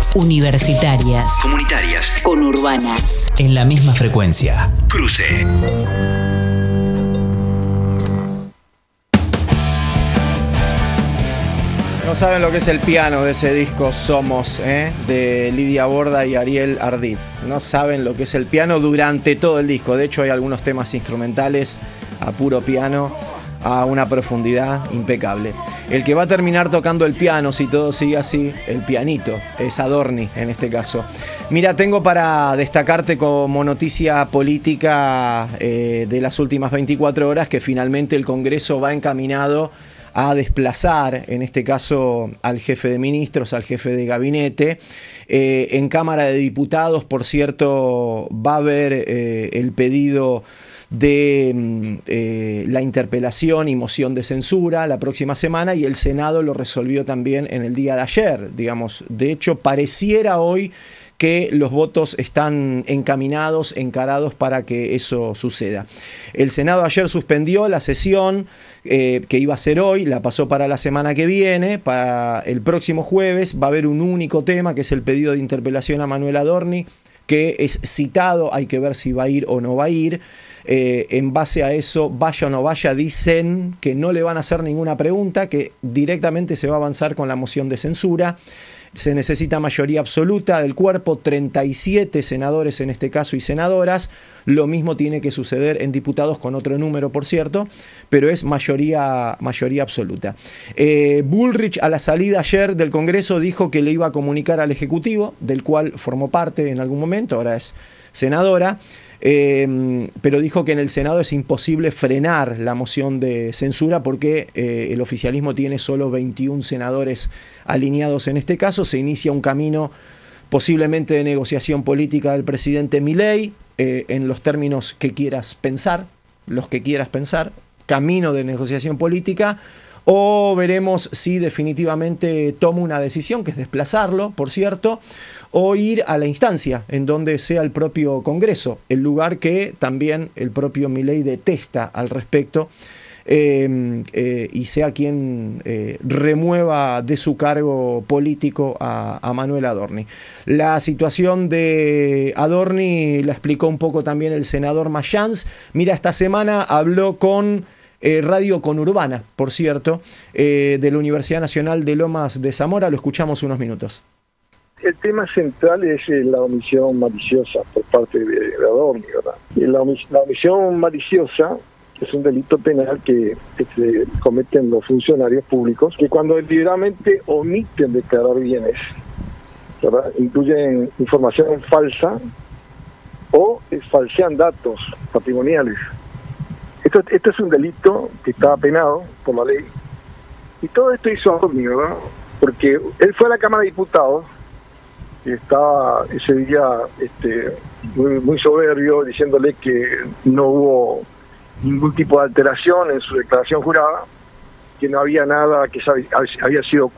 Universitarias. Comunitarias. Conurbanas. En la misma frecuencia. Cruce. No saben lo que es el piano de ese disco Somos, de Lidia Borda y Ariel Ardit. No saben lo que es el piano durante todo el disco. De hecho, hay algunos temas instrumentales a puro piano, a una profundidad impecable. El que va a terminar tocando el piano, si todo sigue así, el pianito, es Adorni en este caso. Mira, tengo para destacarte como noticia política de las últimas 24 horas que finalmente el Congreso va encaminado a desplazar, en este caso, al jefe de ministros, al jefe de gabinete. En Cámara de Diputados, por cierto, va a haber el pedido de la interpelación y moción de censura la próxima semana, y el Senado lo resolvió también en el día de ayer, digamos. De hecho, pareciera hoy que los votos están encaminados, encarados para que eso suceda. El Senado ayer suspendió la sesión que iba a ser hoy, la pasó para la semana que viene. Para el próximo jueves va a haber un único tema, que es el pedido de interpelación a Manuel Adorni, que es citado, hay que ver si va a ir o no va a ir. En base a eso, vaya o no vaya, dicen que no le van a hacer ninguna pregunta, que directamente se va a avanzar con la moción de censura. Se necesita mayoría absoluta del cuerpo, 37 senadores en este caso y senadoras. Lo mismo tiene que suceder en diputados con otro número, por cierto, pero es mayoría absoluta. Bullrich, a la salida ayer del Congreso, dijo que le iba a comunicar al Ejecutivo, del cual formó parte en algún momento, ahora es senadora. Pero dijo que en el Senado es imposible frenar la moción de censura porque el oficialismo tiene solo 21 senadores alineados en este caso. Se inicia un camino posiblemente de negociación política del presidente Milei, en los términos que quieras pensar, camino de negociación política. O veremos si definitivamente toma una decisión, que es desplazarlo, por cierto, o ir a la instancia en donde sea el propio Congreso, el lugar que también el propio Milei detesta al respecto, y sea quien remueva de su cargo político a Manuel Adorni. La situación de Adorni la explicó un poco también el senador Mayans. Mira, esta semana habló con Radio Conurbana, por cierto, de la Universidad Nacional de Lomas de Zamora. Lo escuchamos unos minutos. El tema central es la omisión maliciosa por parte de Adorni, ¿verdad? Y la omisión maliciosa es un delito penal que se cometen los funcionarios públicos, que cuando deliberadamente omiten declarar bienes, ¿verdad?, incluyen información falsa o falsean datos patrimoniales. Esto es un delito que está penado por la ley. Y todo esto hizo Adorni, ¿verdad? Porque él fue a la Cámara de Diputados y estaba ese día muy soberbio, diciéndole que no hubo ningún tipo de alteración en su declaración jurada, que no había nada que había sido